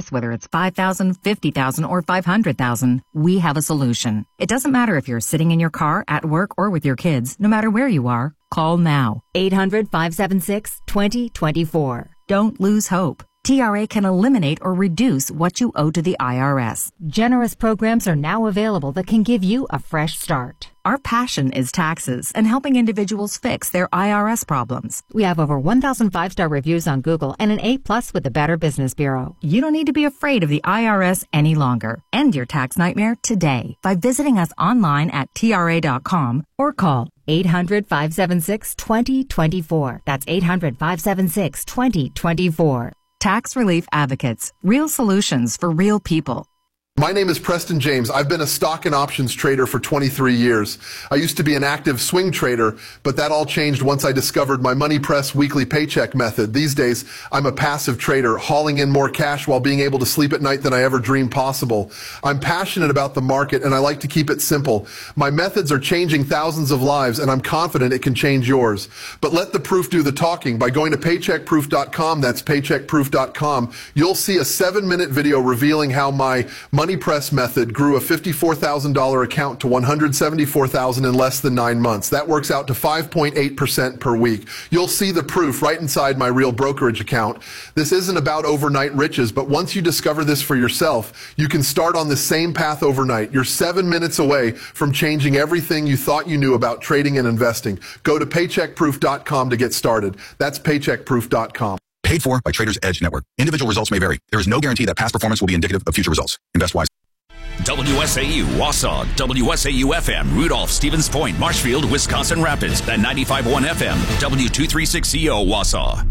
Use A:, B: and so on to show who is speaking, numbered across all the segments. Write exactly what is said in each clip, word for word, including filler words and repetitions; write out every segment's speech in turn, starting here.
A: S, whether it's five thousand dollars, fifty thousand dollars, or five hundred thousand dollars, we have a solution. It doesn't matter if you're sitting in your car, at work, or with your kids. No matter where you are, call now. eight hundred, five seven six, two zero two four. Don't lose hope. T R A can eliminate or reduce what you owe to the I R S. Generous programs are now available that can give you a fresh start. Our passion is taxes and helping individuals fix their I R S problems. We have over one thousand five-star reviews on Google and an A plus with the Better Business Bureau. You don't need to be afraid of the I R S any longer. End your tax nightmare today by visiting us online at T R A dot com or call eight hundred, five seven six, two zero two four. That's eight hundred, five seven six, two zero two four. Tax Relief Advocates. Real solutions for real people.
B: My name is Preston James. I've been a stock and options trader for twenty-three years. I used to be an active swing trader, but that all changed once I discovered my Money Press weekly paycheck method. These days, I'm a passive trader, hauling in more cash while being able to sleep at night than I ever dreamed possible. I'm passionate about the market, and I like to keep it simple. My methods are changing thousands of lives, and I'm confident it can change yours. But let the proof do the talking. By going to paycheck proof dot com, that's paycheck proof dot com, you'll see a seven-minute video revealing how my Money Press method grew a fifty-four thousand dollars account to one hundred seventy-four thousand dollars in less than nine months. That works out to five point eight percent per week. You'll see the proof right inside my real brokerage account. This isn't about overnight riches, but once you discover this for yourself, you can start on the same path overnight. You're seven minutes away from changing everything you thought you knew about trading and investing. Go to paycheck proof dot com to get started. That's paycheck proof dot com.
C: Paid for by Traders Edge Network. Individual results may vary. There is no guarantee that past performance will be indicative of future results. Invest wisely.
D: W S A U, Wausau, W S A U F M, Rudolph, Stevens Point, Marshfield, Wisconsin Rapids, and ninety-five point one F M, W two thirty-six C O, Wausau.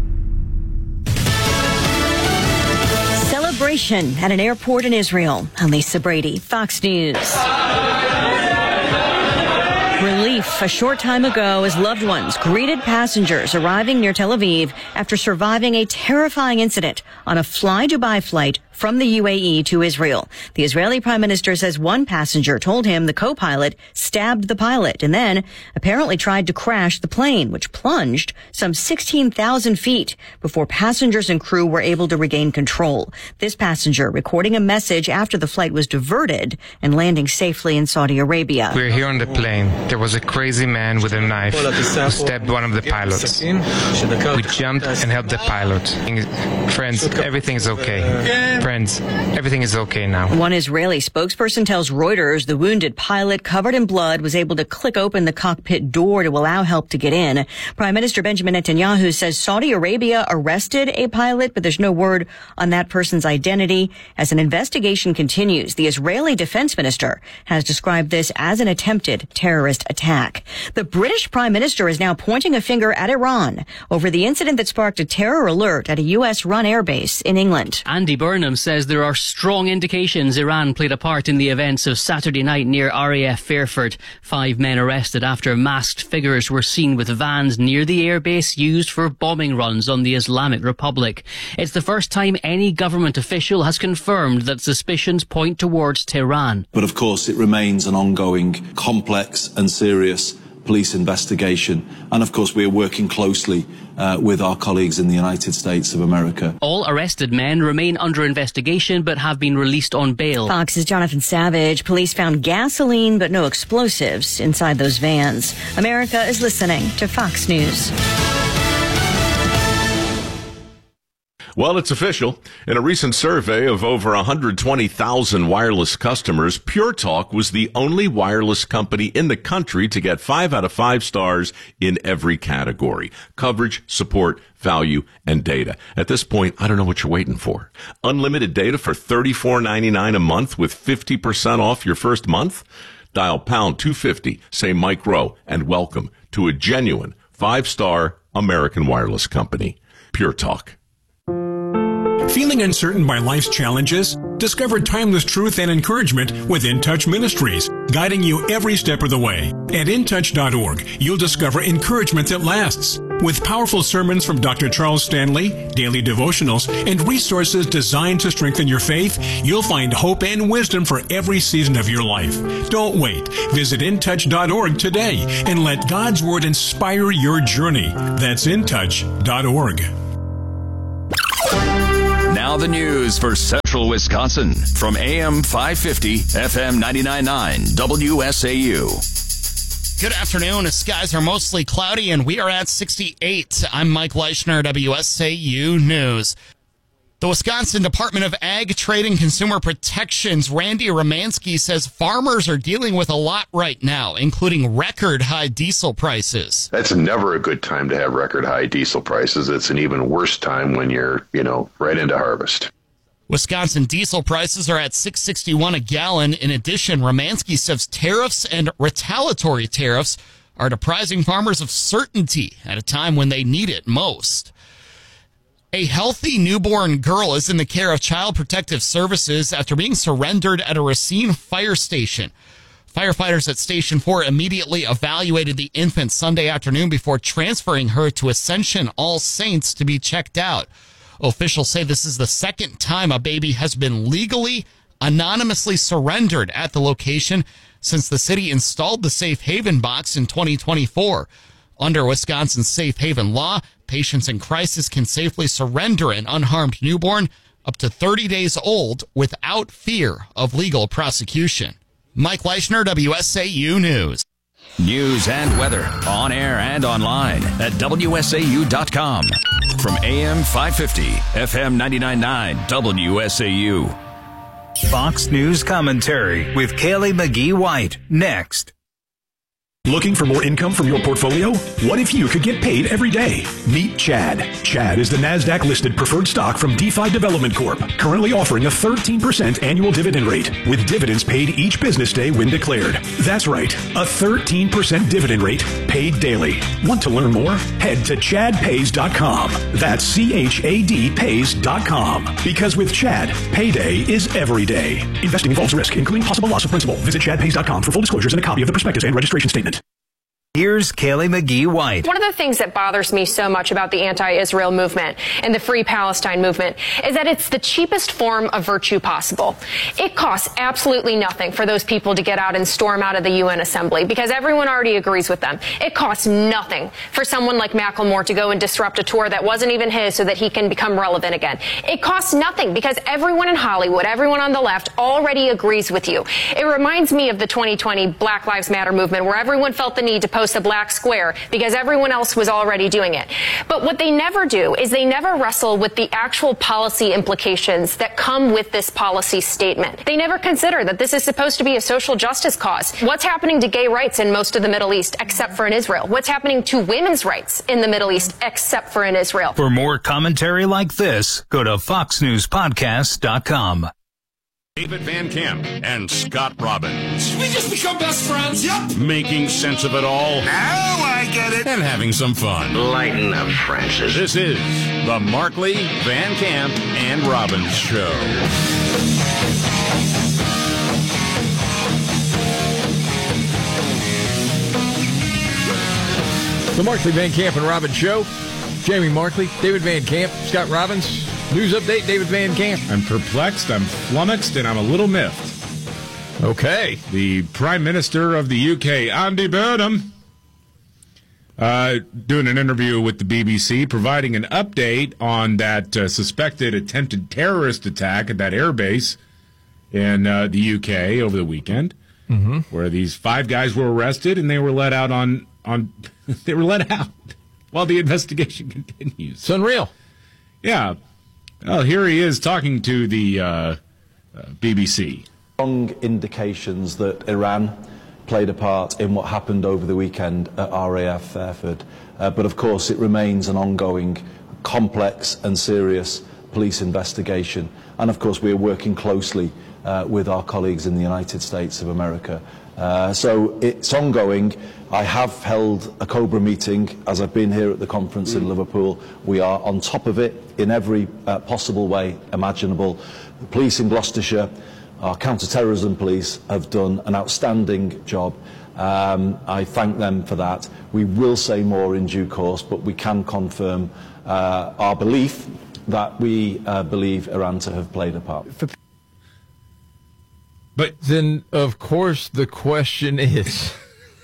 E: Celebration at an airport in Israel. Lisa Brady, Fox News. Relief a short time ago as loved ones greeted passengers arriving near Tel Aviv after surviving a terrifying incident on a Fly Dubai flight from the U A E to Israel. The Israeli prime minister says one passenger told him the co-pilot stabbed the pilot and then apparently tried to crash the plane, which plunged some sixteen thousand feet before passengers and crew were able to regain control. This passenger recording a message after the flight was diverted and landing safely in Saudi Arabia.
F: We're here on the plane. There was a crazy man with a knife who stabbed one of the pilots. We jumped and helped the pilot. Friends, everything is okay. Friends, everything is okay now.
E: One Israeli spokesperson tells Reuters the wounded pilot, covered in blood, was able to click open the cockpit door to allow help to get in. Prime Minister Benjamin Netanyahu says Saudi Arabia arrested a pilot, but there's no word on that person's identity. As an investigation continues, the Israeli defense minister has described this as an attempted terrorist attack. The British Prime Minister is now pointing a finger at Iran over the incident that sparked a terror alert at a U S-run airbase in England.
G: Andy Burnham says there are strong indications Iran played a part in the events of Saturday night near R A F Fairford. Five men arrested after masked figures were seen with vans near the airbase used for bombing runs on the Islamic Republic. It's the first time any government official has confirmed that suspicions point towards Tehran.
H: But of course it remains an ongoing, complex and serious police investigation. And of course we are working closely uh, with our colleagues in the United States of America.
G: All arrested men remain under investigation but have been released on bail.
E: Fox's Jonathan Savage. Police found gasoline but no explosives inside those vans. America is listening to Fox News.
I: Well, it's official. In a recent survey of over one hundred twenty thousand wireless customers, Pure Talk was the only wireless company in the country to get five out of five stars in every category: coverage, support, value, and data. At this point, I don't know what you're waiting for. Unlimited data for thirty-four ninety-nine a month with fifty percent off your first month? Dial pound two fifty, say Mike Rowe, and welcome to a genuine five-star American wireless company. Pure Talk.
J: Feeling uncertain by life's challenges? Discover timeless truth and encouragement with In Touch Ministries, guiding you every step of the way. At in touch dot org, you'll discover encouragement that lasts. With powerful sermons from Doctor Charles Stanley, daily devotionals, and resources designed to strengthen your faith, you'll find hope and wisdom for every season of your life. Don't wait. Visit in touch dot org today and let God's Word inspire your journey. That's in touch dot org.
D: Now Now the news for Central Wisconsin from A M five fifty, F M ninety-nine point nine, W S A U.
K: Good afternoon. The skies are mostly cloudy and we are at sixty-eight. I'm Mike Leischner, W S A U News. The Wisconsin Department of Ag, Trade, and Consumer Protection's Randy Romansky says farmers are dealing with a lot right now, including record high diesel prices.
L: That's never a good time to have record high diesel prices. It's an even worse time when you're, you know, right into harvest.
K: Wisconsin diesel prices are at six sixty-one a gallon. In addition, Romansky says tariffs and retaliatory tariffs are depriving farmers of certainty at a time when they need it most. A healthy newborn girl is in the care of Child Protective Services after being surrendered at a Racine fire station. Firefighters at Station four immediately evaluated the infant Sunday afternoon before transferring her to Ascension All Saints to be checked out. Officials say this is the second time a baby has been legally, anonymously surrendered at the location since the city installed the Safe Haven box in twenty twenty-four. Under Wisconsin's Safe Haven law, patients in crisis can safely surrender an unharmed newborn up to thirty days old without fear of legal prosecution. Mike Leischner, W S A U News.
D: News and weather on air and online at W S A U dot com. From A M five fifty, F M ninety-nine point nine, W S A U.
M: Fox News commentary with Kaylee McGee White next.
J: Looking for more income from your portfolio? What if you could get paid every day? Meet Chad. Chad is the NASDAQ-listed preferred stock from DeFi Development Corp, currently offering a thirteen percent annual dividend rate, with dividends paid each business day when declared. That's right, a thirteen percent dividend rate paid daily. Want to learn more? Head to chad pays dot com. That's C H A D pays dot com. Because with Chad, payday is every day. Investing involves risk, including possible loss of principal. Visit chad pays dot com for full disclosures and a copy of the prospectus and registration statement.
M: Here's Kaylee McGee White.
N: One of the things that bothers me so much about the anti-Israel movement and the Free Palestine movement is that it's the cheapest form of virtue possible. It costs absolutely nothing for those people to get out and storm out of the U N assembly because everyone already agrees with them. It costs nothing for someone like Macklemore to go and disrupt a tour that wasn't even his so that he can become relevant again. It costs nothing because everyone in Hollywood, everyone on the left already agrees with you. It reminds me of the twenty twenty Black Lives Matter movement where everyone felt the need to post a black square because everyone else was already doing it. But what they never do is they never wrestle with the actual policy implications that come with this policy statement. They never consider that this is supposed to be a social justice cause. What's happening to gay rights in most of the Middle East except for in Israel? What's happening to women's rights in the Middle East except for in Israel?
M: For more commentary like this, go to fox news podcast dot com.
O: David Van Camp and Scott Robbins.
P: We just become best friends. Yep.
O: Making sense of it all.
P: Now I get it.
O: And having some fun.
P: Lighten up, Francis.
O: This is the Markley, Van Camp, and Robbins Show.
Q: The Markley, Van Camp, and Robbins Show. Jamie Markley, David Van Camp, Scott Robbins. News update, David Van Camp.
R: I'm perplexed, I'm flummoxed, and I'm a little miffed.
Q: Okay.
R: The Prime Minister of the U K, Andy Burnham, uh, doing an interview with the B B C, providing an update on that uh, suspected attempted terrorist attack at that airbase in uh, the U K over the weekend,
Q: mm-hmm.
R: where these five guys were arrested and they were let out on, on they were let out while the investigation continues.
Q: It's unreal.
R: Yeah. Well, here he is talking to the uh, uh, B B C.
H: Strong indications that Iran played a part in what happened over the weekend at R A F Fairford. Uh, but of course, it remains an ongoing, complex and serious police investigation. And of course, we are working closely uh, with our colleagues in the United States of America. Uh, so it's ongoing. I have held a COBRA meeting as I've been here at the conference in Liverpool. We are on top of it in every uh, possible way imaginable. The police in Gloucestershire, our counter-terrorism police, have done an outstanding job. Um, I thank them for that. We will say more in due course, but we can confirm uh, our belief that we uh, believe Iran to have played a part.
Q: But then, of course, the question is,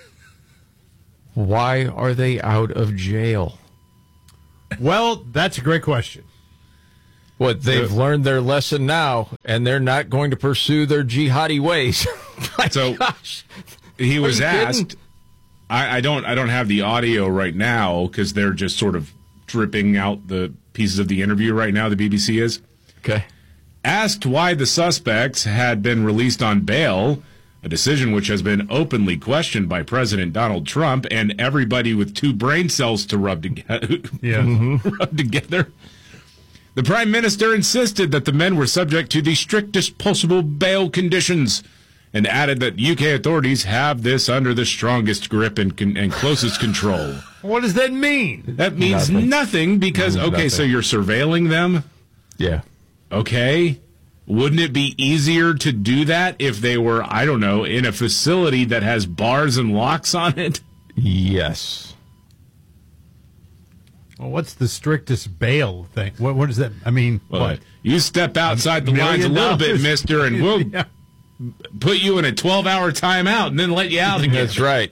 Q: why are they out of jail?
R: Well, that's a great question.
Q: What, they've
R: The-
Q: learned their lesson now, and they're not going to pursue their jihadi ways. My
R: So
Q: gosh.
R: he
Q: Are
R: was
Q: you kidding?
R: asked. I, I don't. I don't have the audio right now because they're just sort of dripping out the pieces of the interview right now. The B B C is
Q: okay.
R: Asked why the suspects had been released on bail, a decision which has been openly questioned by President Donald Trump and everybody with two brain cells to rub together.
S: Yeah.
R: rub together. The Prime Minister insisted that the men were subject to the strictest possible bail conditions and added that U K authorities have this under the strongest grip and, and closest control.
S: What does that mean?
R: That means nothing, nothing because,
S: Means
R: okay,
S: nothing.
R: so you're surveilling them?
Q: Yeah.
R: Okay. Wouldn't it be easier to do that if they were, I don't know, in a facility that has bars and locks on it?
Q: Yes.
S: Well, what's the strictest bail thing? What What does that? I mean,
R: Well,
S: what?
R: you step outside the lines a
S: million
R: little bit,
S: dollars?
R: mister, and we'll
S: Yeah.
R: put you in a twelve-hour timeout and then let you out again.
Q: That's right.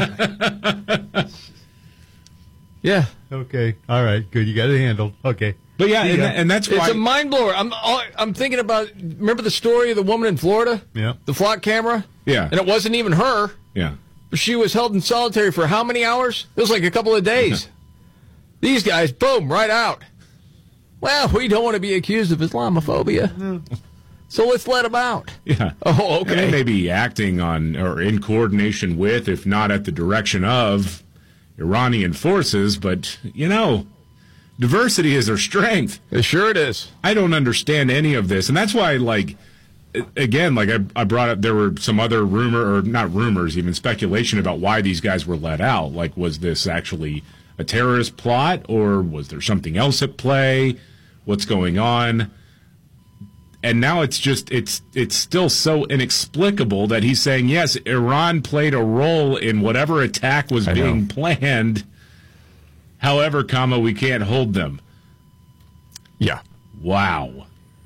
Q: Yeah.
S: Okay. All right. Good. You got it handled. Okay.
R: But yeah, and, and that's why
Q: It's a mind blower. I'm I'm thinking about. Remember the story of the woman in Florida?
S: Yeah.
Q: The flock camera.
R: Yeah.
Q: And it wasn't even her.
R: Yeah.
Q: But she was held in solitary for how many hours? It was like a couple of days. These guys, boom, right out. Well, we don't want to be accused of Islamophobia, so let's let them out.
R: Yeah.
Q: Oh, okay.
R: And they may be acting on or in coordination with, if not at the direction of, Iranian forces, but, you know, diversity is their strength.
Q: It sure it is.
R: I don't understand any of this. And that's why, like, again, like I, I brought up, there were some other rumor, or not rumors, even speculation about why these guys were let out. Like, was this actually a terrorist plot, or was there something else at play? What's going on? And now it's just, it's it's still so inexplicable that he's saying, yes, Iran played a role in whatever attack was
Q: I
R: being
Q: know.
R: planned. However, comma, we can't hold them.
Q: Yeah.
R: Wow.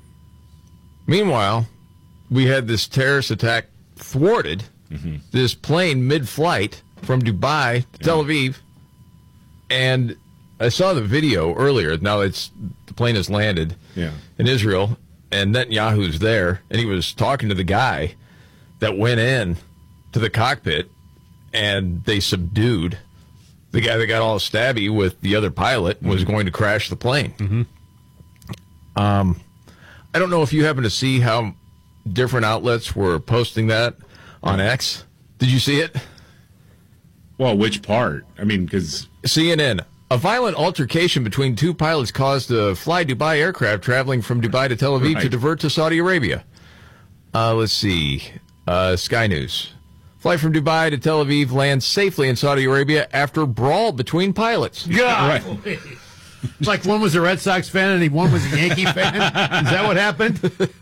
Q: Meanwhile, we had this terrorist attack thwarted.
R: Mm-hmm.
Q: This plane mid-flight from Dubai to Tel Aviv, and I saw the video earlier. Now it's the plane has landed
R: Yeah.
Q: in Israel, and Netanyahu's there, and he was talking to the guy that went in to the cockpit, and they subdued the guy that got all stabby with the other pilot and was going to crash the plane.
S: Mm-hmm.
Q: Um, I don't know if you happen to see how different outlets were posting that on X. Did you see it?
R: Well, which part? I mean, because
Q: C N N. A violent altercation between two pilots caused a Fly Dubai aircraft traveling from Dubai to Tel Aviv
R: Right.
Q: to divert to Saudi Arabia. Uh, let's see. Uh, Sky News. Flight from Dubai to Tel Aviv lands safely in Saudi Arabia after brawl between pilots.
S: God. It's like one was a Red Sox fan and he one was a Yankee fan. Is that what happened?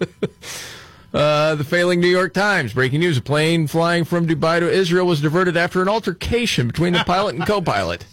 Q: Uh, the failing New York Times. Breaking news. A plane flying from Dubai to Israel was diverted after an altercation between the pilot and co-pilot.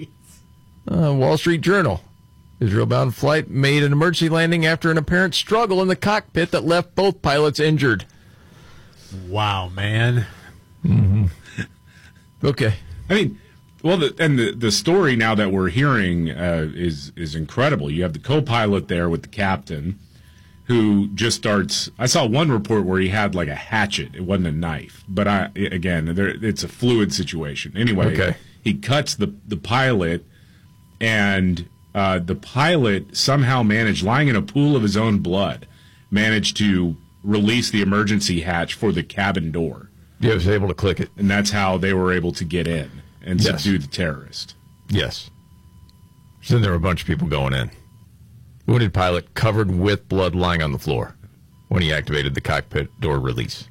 Q: Uh, Wall Street Journal. Israel-bound flight made an emergency landing after an apparent struggle in the cockpit that left both pilots injured.
S: Wow, man.
Q: Mm-hmm. Okay.
R: I mean, well, the, and the the story now that we're hearing uh, is is incredible. You have the co-pilot there with the captain, who just starts. I saw one report where he had like a hatchet. It wasn't a knife, but I again, there, it's a fluid situation. Anyway,
Q: Okay.
R: he cuts the the pilot, and uh, the pilot somehow managed, lying in a pool of his own blood, managed to release the emergency hatch for the cabin door.
Q: Yeah, I was able to click it.
R: And that's how they were able to get in and
Q: Yes.
R: subdue the terrorist.
Q: Yes. So then there were a bunch of people going in. Wounded pilot covered with blood lying on the floor when he activated the cockpit door release.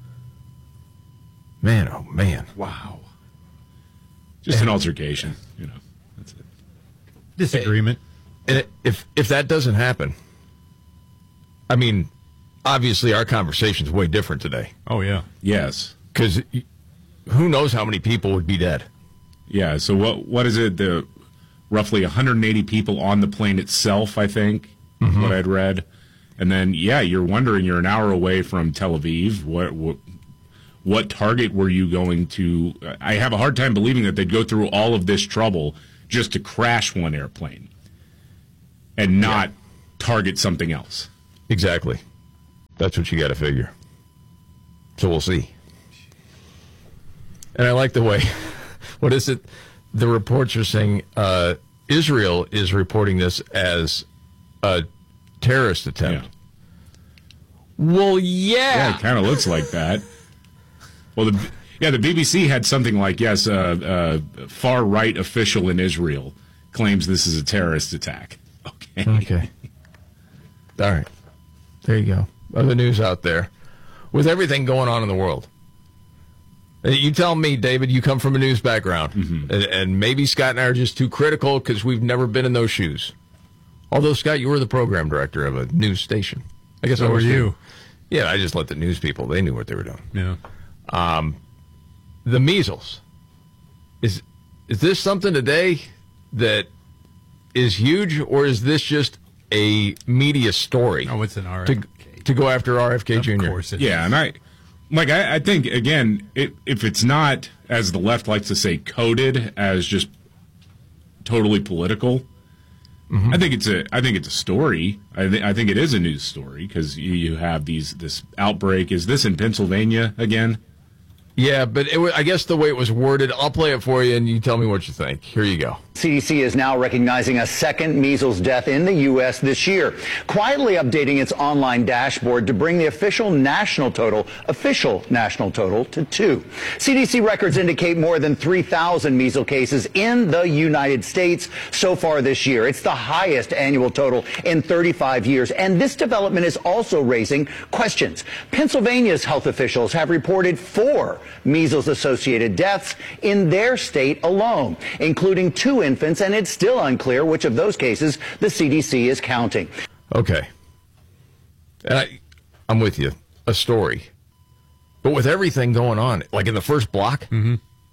Q: Man, oh man.
R: Wow. Just an altercation, you know. That's it.
S: Disagreement.
Q: And it, if if that doesn't happen, I mean, obviously our conversation's way different today.
S: Oh, yeah.
R: Yes.
Q: Because who knows how many people would be dead.
R: Yeah, so what what is it? The roughly one hundred eighty people on the plane itself, I think, is
Q: Mhm.
R: what I'd read. And then, yeah, you're wondering, you're an hour away from Tel Aviv. What, what what target were you going to? I have a hard time believing that they'd go through all of this trouble just to crash one airplane and not target something else.
Q: Exactly. That's what you got to figure. So we'll see. And I like the way, what is it? The reports are saying uh, Israel is reporting this as a terrorist attempt.
R: Yeah.
Q: Well, yeah.
R: Yeah, it kind of looks like that. Well, the, yeah, the B B C had something like, yes, a uh, uh, far-right official in Israel claims this is a terrorist attack. Okay.
Q: Okay. All right. There you go. Other news out there. With everything going on in the world. You tell me, David, you come from a news background, mm-hmm. and, and maybe Scott and I are just too critical because we've never been in those shoes. Although, Scott, you were the program director of a news station. I guess
S: so
Q: I was
S: were you.
Q: Too. Yeah, I just let the news people, they knew what they were doing.
S: Yeah.
Q: Um, the measles. Is is this something today that is huge, or is this just a media story?
S: Oh, it's an R F K.
Q: To, to go after R F K Junior
S: Of course it
R: yeah,
S: is.
R: and I, like, I, I think, again, it, if it's not, as the left likes to say, coded as just totally political, mm-hmm. I think it's a, I think it's a story. I, th- I think it is a news story because you, you have these this outbreak. Is this in Pennsylvania again?
Q: Yeah, but it w- I guess the way it was worded, I'll play it for you, and you tell me what you think. Here you go.
T: C D C is now recognizing a second measles death in the U S this year, quietly updating its online dashboard to bring the official national total, official national total, to two. C D C records indicate more than three thousand measles cases in the United States so far this year. It's the highest annual total in thirty-five years, and this development is also raising questions. Pennsylvania's health officials have reported four measles-associated deaths in their state alone, including two infants, and it's still unclear which of those cases the C D C is counting.
Q: Okay. And I, I'm with you. A story. But with everything going on, like in the first block?
S: Mm-hmm.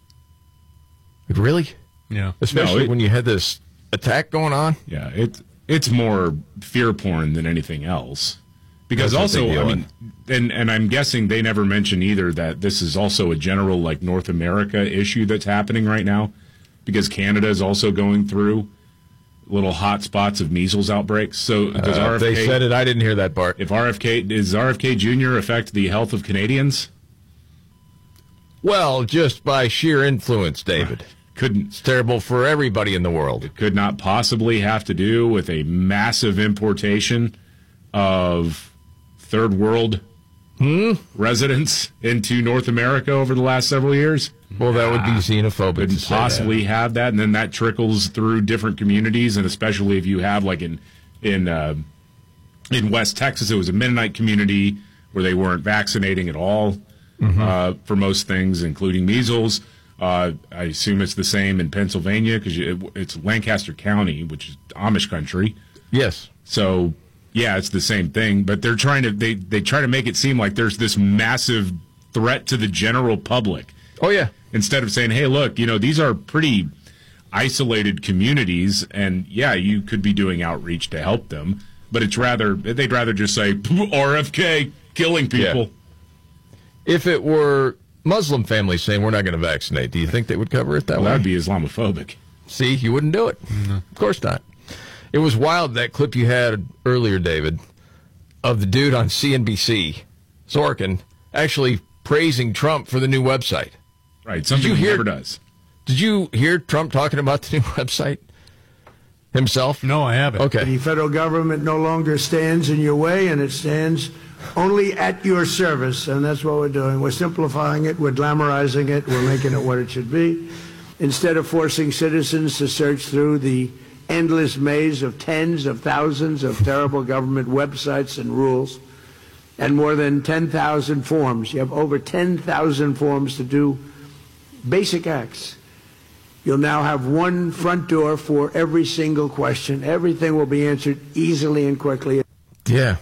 Q: Like, really?
S: Yeah.
Q: Especially
R: No, it,
Q: when you had this attack going on?
R: Yeah, it, it's more fear porn than anything else. Because
Q: That's
R: also, I mean, and, and I'm guessing they never mention either that this is also a general, like, North America issue that's happening right now. Because Canada is also going through little hot spots of measles outbreaks. So does
Q: uh,
R: R F K,
Q: they said it. I didn't hear that part.
R: If R F K does R F K Junior affect the health of Canadians?
Q: Well, just by sheer influence, David.
R: Couldn't.
Q: It's terrible for everybody in the world.
R: It could not possibly have to do with a massive importation of third world
Q: hmm?
R: residents into North America over the last several years.
Q: Well, that would be xenophobic.
R: Couldn't
Q: to say
R: possibly
Q: that.
R: have that, and then that trickles through different communities, and especially if you have, like in in uh, in West Texas, it was a Mennonite community where they weren't vaccinating at all
Q: mm-hmm.
R: uh, for most things, including measles. Uh, I assume it's the same in Pennsylvania because it, it's Lancaster County, which is Amish country.
Q: Yes.
R: So yeah, it's the same thing, but they're trying to they they try to make it seem like there's this massive threat to the general public.
Q: Oh yeah.
R: Instead of saying, hey, look, you know, these are pretty isolated communities, and, yeah, you could be doing outreach to help them, but it's rather, they'd rather just say, R F K, killing people.
Q: Yeah. If it were Muslim families saying we're not going to vaccinate, do you think they would cover it that
R: well,
Q: way?
R: That would be Islamophobic.
Q: See, you wouldn't do it.
R: Mm-hmm.
Q: Of course not. It was wild, that clip you had earlier, David, of the dude on C N B C, Sorkin, actually praising Trump for the new website.
R: Right, something he
Q: hear,
R: never does.
Q: Did you hear Trump talking about the new website himself?
S: No, I haven't.
Q: Okay.
U: The federal government no longer stands in your way, and it stands only at your service, and that's what we're doing. We're simplifying it, we're glamorizing it, we're making it what it should be. Instead of forcing citizens to search through the endless maze of tens of thousands of terrible government websites and rules, and more than ten thousand forms. You have over ten thousand forms to do basic acts. You'll now have one front door for every single question. Everything will be answered easily and quickly.
Q: Yeah.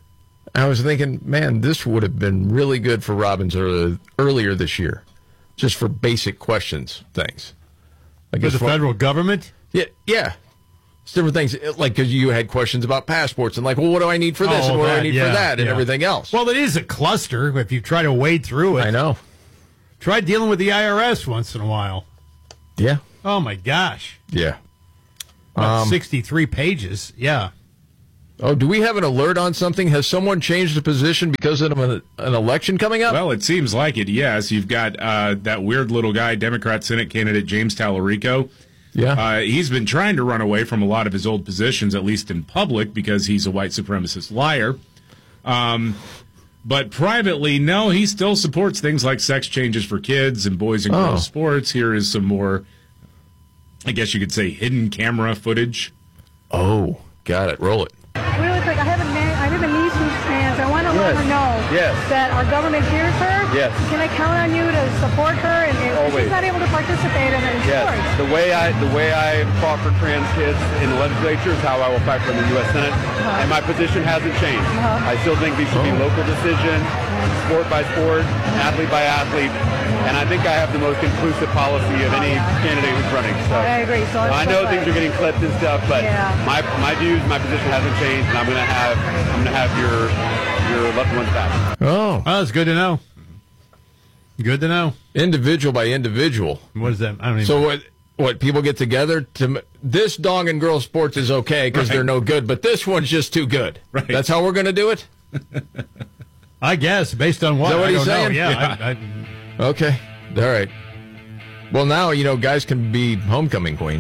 Q: I was thinking, man, this would have been really good for Robbins earlier, earlier this year, just for basic questions things.
S: Like for the federal government?
Q: Yeah, yeah. It's different things, like because you had questions about passports and like, well, what do I need for this
S: oh,
Q: and what
S: that,
Q: do I need
S: yeah,
Q: for that and
S: yeah.
Q: everything else.
S: Well, it is a cluster if you try to wade through it.
Q: I know.
S: Try dealing with the I R S once in a while.
Q: Yeah.
S: Oh, my gosh.
Q: Yeah.
S: About
Q: Um,
S: sixty-three pages. Yeah.
Q: Oh, do we have an alert on something? Has someone changed the position because of an, an election coming up?
R: Well, it seems like it, yes. You've got uh, that weird little guy, Democrat Senate candidate James Tallarico.
Q: Yeah.
R: Uh, he's been trying to run away from a lot of his old positions, at least in public, because he's a white supremacist liar. Um, but privately, no, he still supports things like sex changes for kids and boys and girls
Q: Oh.
R: sports. Here is some more, I guess you could say, hidden camera footage.
Q: Oh, got it. Roll it.
A: Really quick, I have a, na- I have a niece who's trans. I want to let
V: Yes.
A: her know
V: Yes.
A: that our government hears her.
V: Yes.
A: Can I count on you to support her? And if
V: Always.
A: she's not able to participate in it,
V: Yes,
A: sports.
V: the way I the way I fought for trans kids in the legislature is how I will fight for them in the U S Senate,
A: Uh-huh.
V: and my position hasn't changed.
A: Uh-huh.
V: I still think these should be local decision, sport by sport, athlete by athlete, and I think I have the most inclusive policy of any candidate who's running. So
A: I agree. So
V: I know things are getting clipped and stuff, but
A: Yeah.
V: my my views, my position hasn't changed, and I'm gonna have I'm gonna have your your loved ones back.
Q: Oh.
S: Oh, that's good to know. Good to know.
Q: Individual by individual.
S: What is that? I don't even
Q: So what? What people get together to? This dog and girl sports is okay because
S: Right.
Q: they're no good, but this one's just too good.
S: Right.
Q: That's how we're going to do it.
S: I guess, based on what?
Q: Is that what
S: I
Q: he's
S: don't know.
Q: saying?
S: Yeah.
Q: Yeah.
S: I, I,
Q: Okay. All right. Well, now you know guys can be homecoming queen.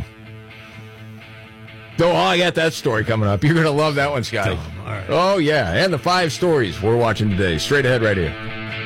Q: Oh, I got that story coming up. You're going to love that one, Scotty.
S: all right.
Q: Oh yeah, and the five stories we're watching today. Straight ahead, right here.